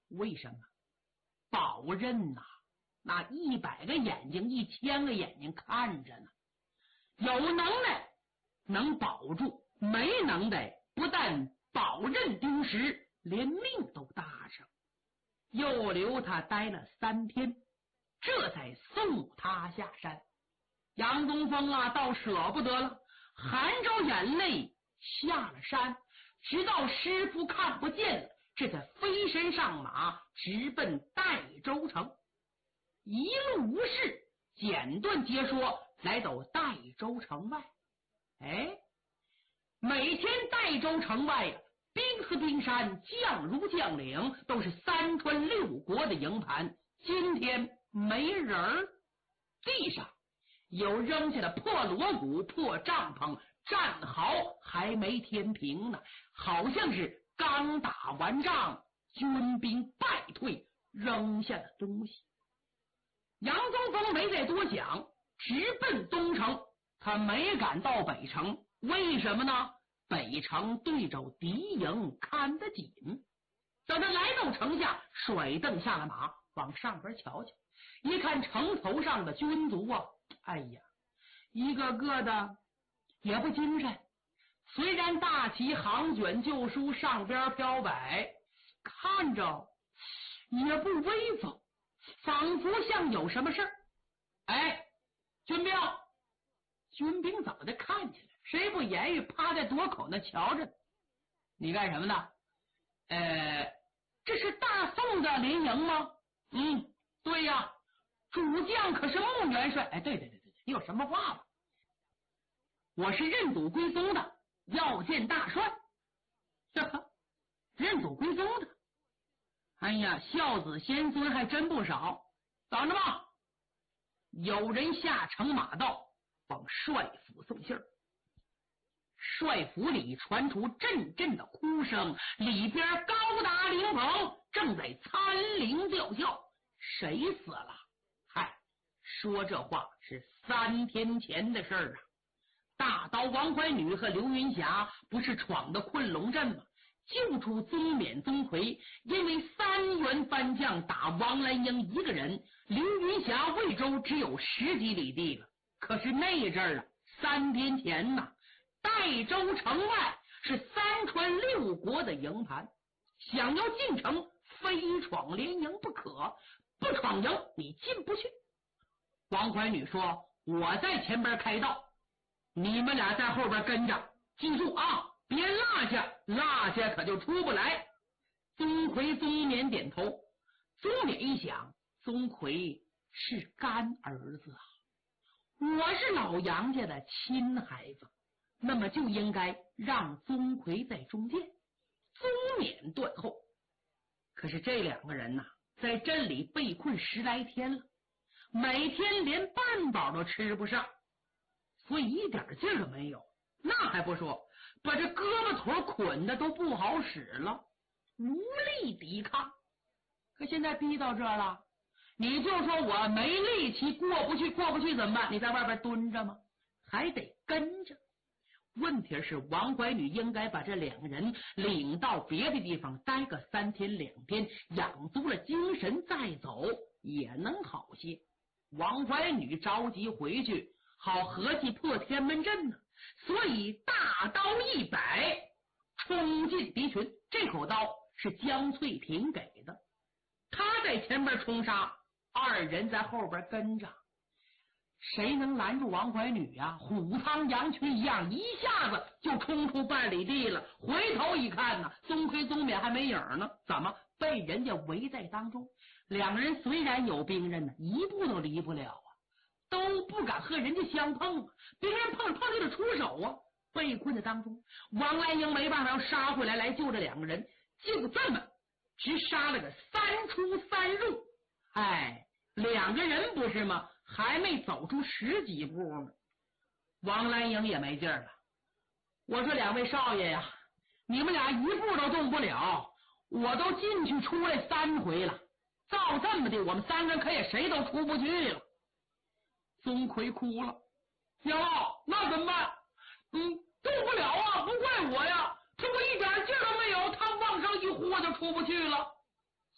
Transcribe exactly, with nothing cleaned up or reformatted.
为什么？保任呐、啊，那一百个眼睛一千个眼睛看着呢，有能耐能保住，没能耐不但保任丢失，连命都搭上。又留他待了三天，这才送他下山。杨宗峰啊，倒舍不得了，含着眼泪下了山，直到师傅看不见了，这才飞身上马，直奔代州城。一路无事，简短截说，来到代州城外。哎，每天代州城外呀、啊，兵似冰山，将如将领，都是三川六国的营盘。今天没人儿，地上有扔下的破锣鼓、破帐篷，战壕还没填平呢，好像是刚打完仗，军兵败退，扔下的东西。杨宗峰没再多想，直奔东城。他没敢到北城，为什么呢？北城对着敌营看得紧。等他来到城下，甩蹬下了马，往上边瞧瞧，一看城头上的军卒啊，哎呀，一个个的也不精神，虽然大旗行卷旧书上边飘摆，看着也不威风，仿佛像有什么事儿。哎，军兵，军兵早就看起来，谁不言语，趴在垛口那瞧着。你干什么呢？呃，这是大宋的联营吗？嗯，对呀，主将可是穆元帅。哎，对对对对，你有什么话吗？我是认祖归宗的，要见大帅。认祖归宗的，哎呀，孝子先孙还真不少。等着吧，有人下城马道，往帅府送信儿。帅府里传出阵阵的哭声，里边高达灵棚正在参灵吊孝。谁死了？嗨，说这话是三天前的事儿啊。大刀王怀女和刘云霞不是闯的困龙阵吗？救出宗冕宗魁，因为三员番将打王兰英一个人，刘云霞魏州只有十几里地了。可是那阵儿啊，三天前呐，代州城外是三川六国的营盘，想要进城，非闯联营不可，不闯营你进不去。王怀女说：“我在前边开道，你们俩在后边跟着，记住啊，别落下，落下可就出不来。”宗魁、宗冕点头。宗冕一想，宗魁是干儿子啊，我是老杨家的亲孩子，那么就应该让宗魁在中间，宗冕断后。可是这两个人呐、啊，在镇里被困十来天了，每天连半饱都吃不上，所以一点劲儿都没有。那还不说，把这胳膊腿捆的都不好使了，无力抵抗。可现在逼到这了，你就说我没力气，过不去，过不去怎么办？你在外边蹲着吗？还得跟着。问题是王怀女应该把这两个人领到别的地方待个三天两天，养足了精神再走也能好些。王怀女着急回去，好合计破天门阵呢，所以大刀一摆，冲进敌群。这口刀是江翠萍给的，他在前边冲杀，二人在后边跟着。谁能拦住王怀女呀、啊？虎苍羊群一样，一下子就冲出半里地了。回头一看呢，宗魁宗冕还没影呢，怎么被人家围在当中？两个人虽然有兵刃呢，一步都离不了啊，都不敢和人家相碰啊，别人碰碰就得出手啊。被困在当中，王兰英没办法要杀回来来救这两个人，就这么直杀了个三出三入。哎，两个人不是吗？还没走出十几步呢，王兰英也没劲儿了。我说两位少爷呀，你们俩一步都动不了，我都进去出来三回了，照这么的，我们三个人可也谁都出不去了。宗魁哭了：“娘老，那怎么办？嗯，动不了啊，不怪我呀，这我一点劲儿都没有，他往上一呼我就出不去了。”